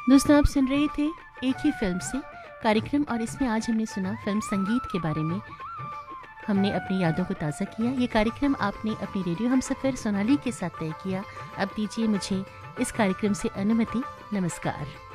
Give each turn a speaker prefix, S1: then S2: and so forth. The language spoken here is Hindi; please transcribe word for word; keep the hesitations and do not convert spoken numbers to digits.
S1: दोस्तों, आप सुन रहे थे एक ही फिल्म से कार्यक्रम, और इसमें आज हमने सुना फिल्म संगीत के बारे में। हमने अपनी यादों को ताज़ा किया। ये कार्यक्रम आपने अपनी रेडियो हमसफ़र सोनाली के साथ तय किया। अब दीजिए मुझे इस कार्यक्रम से अनुमति। नमस्कार।